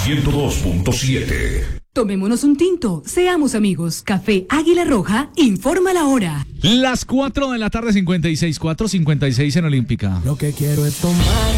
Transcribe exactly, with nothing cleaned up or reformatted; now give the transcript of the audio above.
ciento dos punto siete. Tomémonos un tinto, seamos amigos. Café Águila Roja, informa la hora. Las cuatro de la tarde, cincuenta y seis, cuatro cincuenta y seis en Olímpica. Lo que quiero es tomar.